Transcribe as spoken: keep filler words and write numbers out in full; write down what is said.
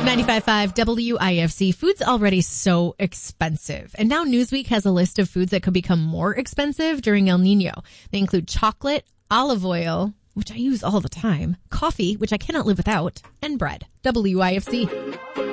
ninety-five point five W I F C. Food's already so expensive. And now Newsweek has a list of foods that could become more expensive during El Nino. They include chocolate, olive oil, which I use all the time, coffee, which I cannot live without, and bread. W I F C.